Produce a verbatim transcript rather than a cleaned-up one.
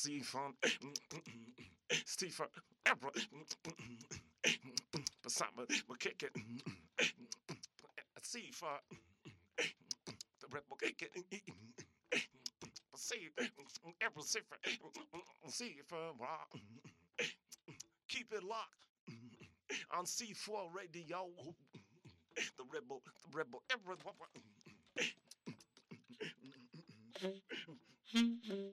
Stephen, Stephen, Ever, beside me, we kick it. Stephen, the rebel kick it. See, Ever, Stephen, Stephen, keep it locked on C four Radio. The rebel, the rebel, Ever.